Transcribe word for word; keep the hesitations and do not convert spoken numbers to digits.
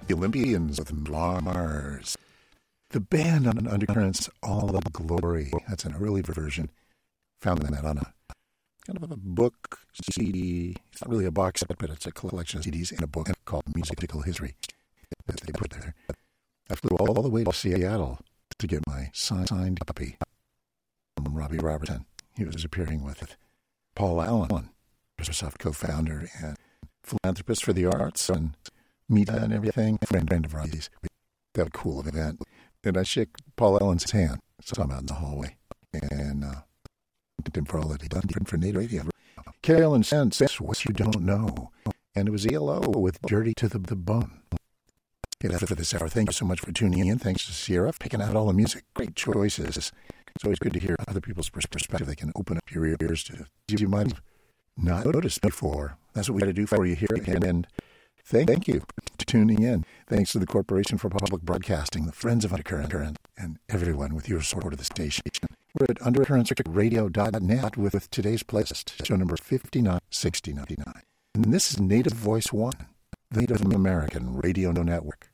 The Olympians with Mars. The band on Undercurrents, All the Glory. That's an early version. Found that on a kind of a book C D. It's not really a box set, but it's a collection of C Ds in a book called Musical History that they put there. I flew all the way to Seattle to get my signed copy from Robbie Robertson. He was appearing with Paul Allen, Microsoft co-founder and philanthropist for the arts and media and everything. Friend, friend of Robbie's. That was a cool event. And I shook Paul Allen's hand. Saw him out in the hallway. And uh, thanked him for all that he done for Native Radio. Carolyn sent What You Don't Know. And it was E L O with Dirty to the, the Bone. Get after for this hour. Thank you so much for tuning in. Thanks to Sierra for picking out all the music. Great choices. It's always good to hear other people's perspective. They can open up your ears to you might have not noticed before. That's what we got to do for you here. And, and thank, thank you for tuning in. Thanks to the Corporation for Public Broadcasting, the Friends of Undercurrent, and everyone with your support of the station. We're at undercurrent radio dot net with, with today's playlist, show number fifty-nine sixty-nine. And this is Native Voice One, the Native American Radio Network.